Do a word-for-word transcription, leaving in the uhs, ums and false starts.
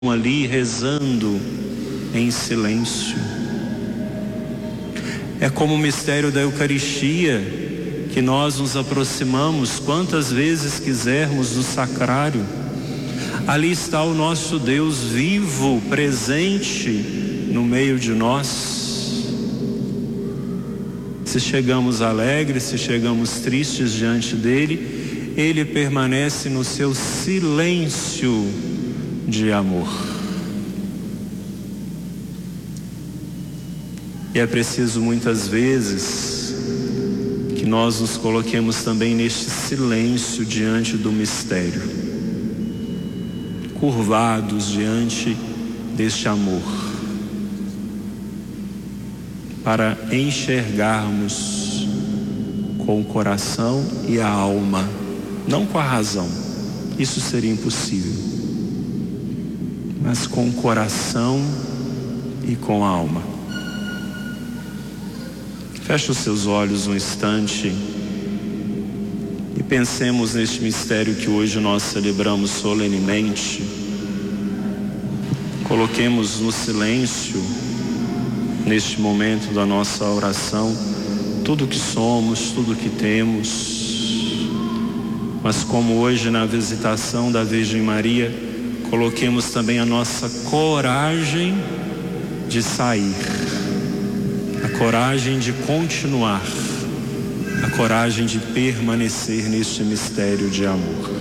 ali rezando em silêncio. É como o mistério da Eucaristia, que nós nos aproximamos quantas vezes quisermos do sacrário. Ali está o nosso Deus vivo, presente no meio de nós. Se chegamos alegres, se chegamos tristes diante dele, ele permanece no seu silêncio de amor. E é preciso muitas vezes que nós nos coloquemos também neste silêncio diante do mistério, curvados diante deste amor, para enxergarmos com o coração e a alma, não com a razão, isso seria impossível, mas com o coração e com a alma. Feche os seus olhos um instante e pensemos neste mistério que hoje nós celebramos solenemente. Coloquemos no silêncio, neste momento da nossa oração, tudo que somos, tudo que temos. Mas como hoje na visitação da Virgem Maria, coloquemos também a nossa coragem de sair, a coragem de continuar, a coragem de permanecer neste mistério de amor.